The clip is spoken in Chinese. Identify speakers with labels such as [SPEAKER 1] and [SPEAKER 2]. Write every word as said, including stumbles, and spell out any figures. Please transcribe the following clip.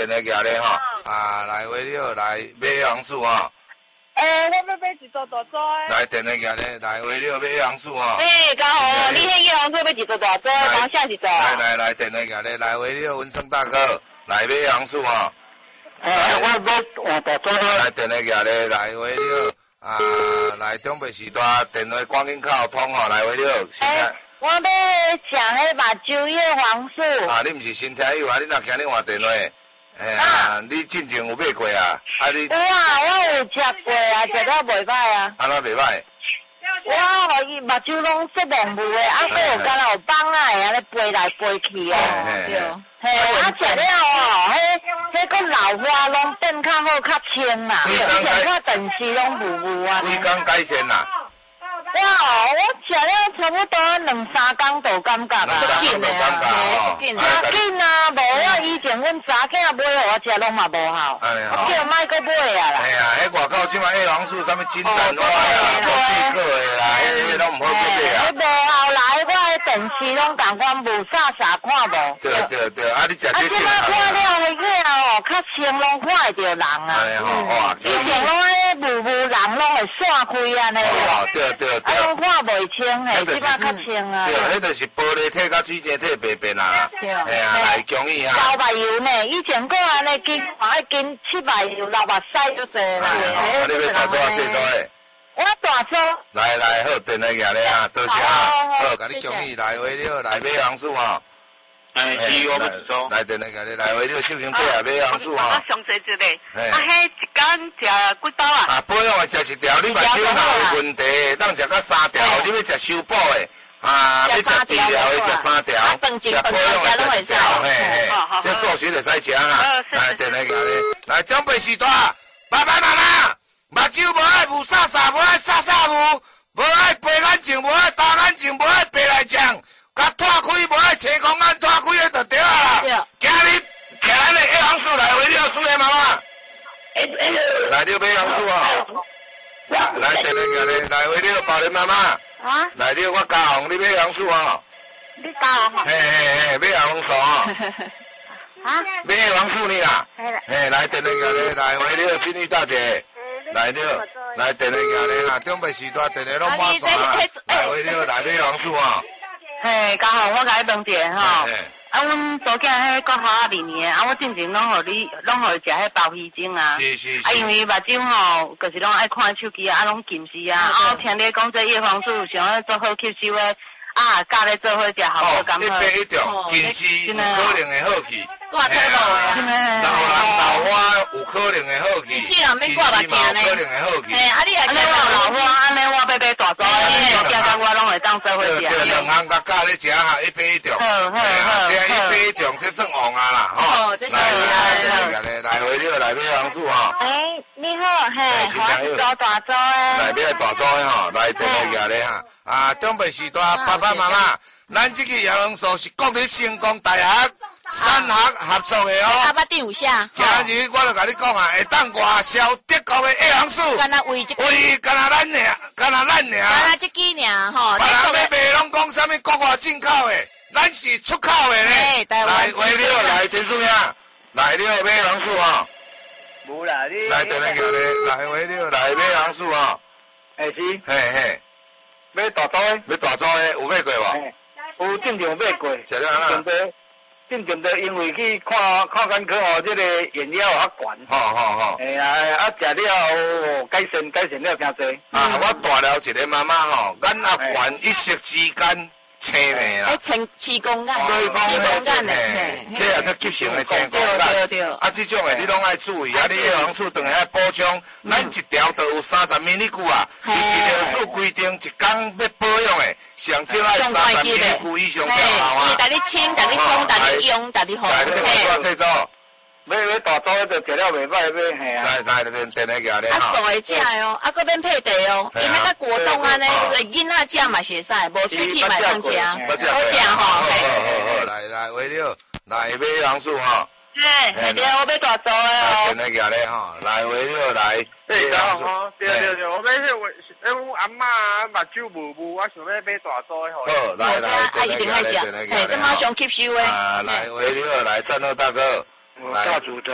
[SPEAKER 1] 电话举咧吼，啊，来为了来买杨树吼。
[SPEAKER 2] 诶，我要买一座大座诶。
[SPEAKER 1] 来电话举咧，来为了买杨树吼。
[SPEAKER 2] 诶，刚好，你迄个杨树要一座大座，当下一座。
[SPEAKER 1] 来来来，电话举咧，来为了文生大哥来买杨树吼。
[SPEAKER 2] 诶，我要换大座。
[SPEAKER 1] 来电话举咧，来为了啊，来中北时代电话赶紧靠通吼，来为了现在。
[SPEAKER 2] 我要食迄目睭叶黄素。
[SPEAKER 1] 啊，你毋是身体有啊？你若惊你换电话？哎呀，你进前有买过啊？啊你？
[SPEAKER 2] 有啊，我有食过啊，食了袂歹啊。
[SPEAKER 1] 安怎袂歹？
[SPEAKER 2] 我互伊目睭拢色蒙雾的，啊，还有敢若有放啊的，安尼飞来飞去哦。对。嘿，啊食了哦，迄迄个老花拢变较好，较清啦。以前看电视拢雾雾啊。
[SPEAKER 1] 几工改善啦？
[SPEAKER 2] 哇，我食了差不多两三工就感觉啦，
[SPEAKER 1] 足紧的啊，
[SPEAKER 2] 紧啊，紧啊，无我以前阮查囝买互我食拢嘛无效，我叫莫搁买啊啦。
[SPEAKER 1] 哎呀，迄外口即卖叶黄素，啥物金盏花啦、无地个的啦，迄迄拢毋好买啊。
[SPEAKER 2] 无后来我的电视拢共款无啥啥看无。
[SPEAKER 1] 对对对，啊，你食这
[SPEAKER 2] 啊，即摆看了迄个哦，较清拢看会着人啊。
[SPEAKER 1] 哎吼，哇！
[SPEAKER 2] 以前拢迄雾雾人拢会散开安尼。
[SPEAKER 1] 哦，对对。
[SPEAKER 2] 啊，拢看袂清嘿，即摆较清啊。
[SPEAKER 1] 对，迄就是玻璃体甲水晶体白变啦。对。哎呀，来供应啊。
[SPEAKER 2] 老目油呢，以前个安尼斤，爱斤七百油，老目屎就济啦。
[SPEAKER 1] 啊，你要大做啊，细做诶？
[SPEAKER 2] 我大做。
[SPEAKER 1] 来来，好，电话举咧啊，多谢啊。好，甲你供应来回了，来买杨树吼。
[SPEAKER 3] 哎，是我们做。
[SPEAKER 1] 来电话举咧，来回了，秀萍姐也买杨树吼。
[SPEAKER 4] 我上济一个，啊，迄一工食几包啊？
[SPEAKER 1] 啊，保养的食一条，你目睭若有问题，当食到三条，你要食修补的，啊，要食治疗的食三条，食保养的食一条，嘿嘿，这数学就使食啊。来，电话举咧，来中北时代，爸爸妈妈，目睭无爱雾煞煞，无爱煞煞雾，无爱白眼睛，无爱大眼睛，无爱白内障，甲脱开，无爱青光眼脱开的就对啊。今日请咱的叶黄素来为了输的妈妈。来了买杨树啊！来电话举咧，来为了保人妈妈。啊！来了我嘉宏，你买杨树啊？
[SPEAKER 2] 你嘉宏？
[SPEAKER 1] 嘿嘿嘿，买叶黄素啊！啊？买叶黄素呢啦？嘿，来电话举咧，来为了金玉大姐。来了，来电话举咧哈，中北时代电话拢满线啊！来为了来买杨树啊！
[SPEAKER 2] 嘿，嘉宏，我甲你问者吼。啊，阮祖囝迄国校啊，年年啊，我进前拢互你，拢互伊食迄包鱼精啊。
[SPEAKER 1] 是是是。
[SPEAKER 2] 啊，因为目睭吼，就是拢爱看手机啊，啊，拢近视啊。啊，我听你讲这叶黄素，想要做好吸收诶，啊，教你做伙食，好好感觉。
[SPEAKER 1] 哦，一一条，近视有可能会好去。
[SPEAKER 4] 挂太无啊！
[SPEAKER 1] 老人老花有可能会好去，
[SPEAKER 4] 一世人要挂目镜呢。
[SPEAKER 1] 可能会好去。
[SPEAKER 4] 嘿，啊，你也
[SPEAKER 2] 安尼我老花，安尼我要买大包，叫甲我拢会当做伙食。
[SPEAKER 1] 对对，两项甲教你食哈，一杯一中。好好好。这一杯一中，这算旺啊啦，吼。
[SPEAKER 4] 哦，这是。
[SPEAKER 1] 来来来来，来回了来买杨树哈。
[SPEAKER 2] 哎，你好，嘿，我做大组诶。
[SPEAKER 1] 来买大组诶吼，来电话举咧哈。啊，中北时代爸爸妈妈，咱这个叶黄素是国立成功大学。三学合作的哦，
[SPEAKER 4] 阿爸第五下。
[SPEAKER 1] 今日我就甲你讲啊，会当外销德国的叶黄素，
[SPEAKER 4] 干那为这
[SPEAKER 1] 为干那咱尔，干那咱尔，
[SPEAKER 4] 干那这几尔吼。
[SPEAKER 1] 别人要卖拢讲啥物国外进口的，咱是出口的咧。来，为了来陈叔呀，来了买叶黄素哦。
[SPEAKER 3] 无啦，你
[SPEAKER 1] 来电话叫咧，来为了来买叶黄素哦。
[SPEAKER 3] 哎是。
[SPEAKER 1] 嘿嘿。
[SPEAKER 3] 买大组的。
[SPEAKER 1] 买大组的有买过无？
[SPEAKER 3] 有正常买过。
[SPEAKER 1] 食了安那？
[SPEAKER 3] 正常的，因为去看看眼科哦，这个眼压有较悬。
[SPEAKER 1] 好好好。
[SPEAKER 3] 哎呀，啊食了改善改善了真多。
[SPEAKER 1] 啊，我大了一个妈妈吼，眼压悬一息之间青的啦。
[SPEAKER 4] 哎，青青光眼。
[SPEAKER 1] 所以讲
[SPEAKER 4] 嘿，
[SPEAKER 1] 这也是急性的青光眼。
[SPEAKER 4] 对对。
[SPEAKER 1] 啊，这种的你拢爱注意，啊，你叶黄素等下补充，咱一条都有三十米哩久啊。伊是疗数规定一工要保养的。上少爱三十米里以上就好啊！
[SPEAKER 4] 伊带你清，带你冲，带你用，带你好。
[SPEAKER 1] 来，你要买多细组？
[SPEAKER 3] 买买大组就食了袂歹，买嘿啊！
[SPEAKER 1] 来来，电电话举咧
[SPEAKER 4] 哈。啊，素的食哦，啊，搁免配茶哦，因为较果冻安尼，囡仔食嘛会使，无喙齿嘛通食，好食吼。
[SPEAKER 1] 好好好，来来，为了来买杨树哈。
[SPEAKER 2] 嘿，对，我要大组的哦。
[SPEAKER 1] 电话举咧哈，来为了来。
[SPEAKER 3] 对，杨树。对对对，我买迄我，诶，我阿嬷目睭雾雾，我想要买大组的吼。
[SPEAKER 1] 好，来来，
[SPEAKER 4] 啊，一定爱食，嘿，这马上吸收的。
[SPEAKER 1] 啊，来为了来战斗大哥，
[SPEAKER 3] 来。